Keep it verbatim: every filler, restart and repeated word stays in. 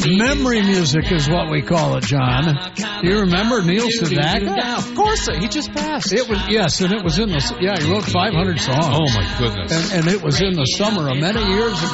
Memory music is what we call it, John. Do you remember Neil Sedaka? Yeah, of course. He just passed. It was yes, and it was in the yeah. He wrote five hundred songs. Oh my goodness! And, and it was in the summer of many years ago.